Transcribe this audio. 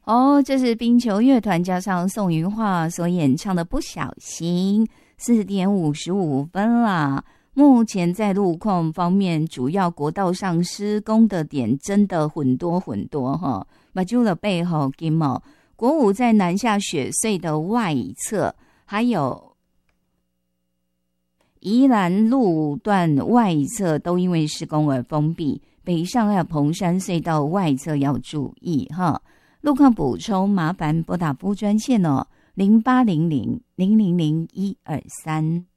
哦，这是冰球乐团加上宋云桦所演唱的《不小心》，4点55分啦。目前在路况方面，主要国道上施工的点真的很多哈。马珠的背后金哦，国五在南下雪隧的外侧，还有宜兰路段外侧都因为施工而封闭，北上还有彭山隧道外侧要注意哈。路况补充，麻烦拨打服务专线哦，0800-000-123。